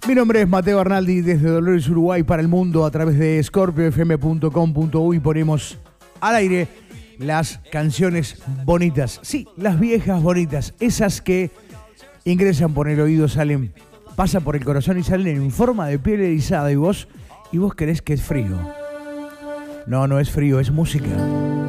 Mi nombre es Mateo Arnaldi desde Dolores, Uruguay para el mundo a través de scorpiofm.com.uy ponemos al aire las canciones bonitas. Sí, las viejas bonitas, esas que ingresan por el oído, salen, pasan por el corazón y salen en forma de piel erizada y vos creés que es frío. No, no es frío, es música.